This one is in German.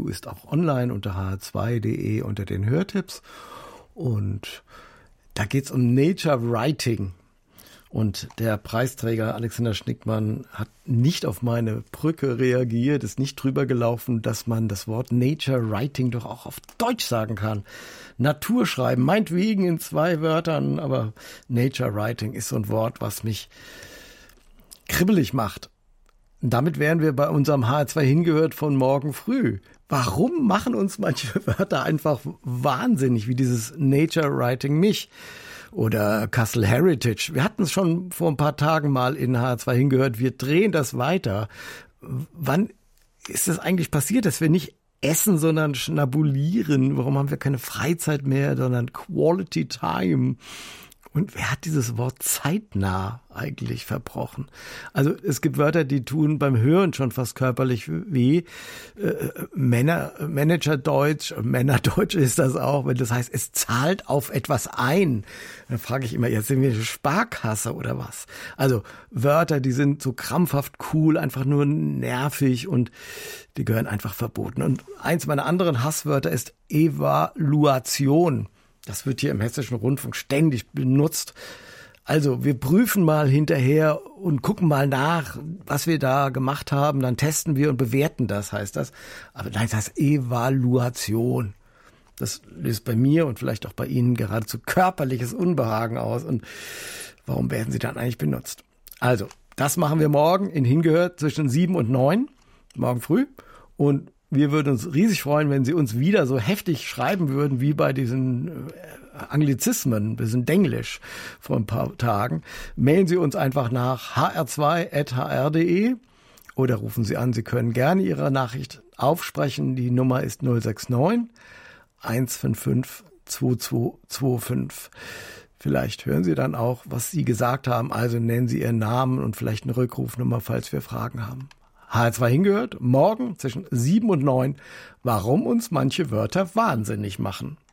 dazu ist auch online unter hr2.de unter den Hörtipps. Und da geht's um Nature Writing. Und der Preisträger Alexander Schnickmann hat nicht auf meine Brücke reagiert, ist nicht drüber gelaufen, dass man das Wort Nature Writing doch auch auf Deutsch sagen kann. Natur schreiben, meinetwegen in 2 Wörtern, aber Nature Writing ist so ein Wort, was mich kribbelig macht. Und damit wären wir bei unserem HR2 hingehört von morgen früh. Warum machen uns manche Wörter einfach wahnsinnig, wie dieses Nature Writing mich? Oder Castle Heritage. Wir hatten es schon vor ein paar Tagen mal in HR2 hingehört. Wir drehen das weiter. Wann ist es eigentlich passiert, dass wir nicht essen, sondern schnabulieren? Warum haben wir keine Freizeit mehr, sondern Quality Time? Und wer hat dieses Wort zeitnah eigentlich verbrochen? Also es gibt Wörter, die tun beim Hören schon fast körperlich weh. Managerdeutsch, Männerdeutsch ist das auch, wenn das heißt, es zahlt auf etwas ein. Dann frage ich immer, jetzt sind wir eine Sparkasse oder was? Also Wörter, die sind so krampfhaft cool, einfach nur nervig und die gehören einfach verboten. Und eins meiner anderen Hasswörter ist Evaluation. Das wird hier im Hessischen Rundfunk ständig benutzt. Also wir prüfen mal hinterher und gucken mal nach, was wir da gemacht haben. Dann testen wir und bewerten das, heißt das. Aber nein, das heißt Evaluation. Das löst bei mir und vielleicht auch bei Ihnen geradezu körperliches Unbehagen aus. Und warum werden sie dann eigentlich benutzt? Also, das machen wir morgen in Hingehört zwischen 7 und 9, morgen früh. Und wir würden uns riesig freuen, wenn Sie uns wieder so heftig schreiben würden, wie bei diesen Anglizismen, bisschen Denglisch vor ein paar Tagen. Mailen Sie uns einfach nach hr2@hr.de oder rufen Sie an. Sie können gerne Ihre Nachricht aufsprechen. Die Nummer ist 069 155 2225. Vielleicht hören Sie dann auch, was Sie gesagt haben. Also nennen Sie Ihren Namen und vielleicht eine Rückrufnummer, falls wir Fragen haben. HR2 hingehört, morgen zwischen 7 und 9, warum uns manche Wörter wahnsinnig machen.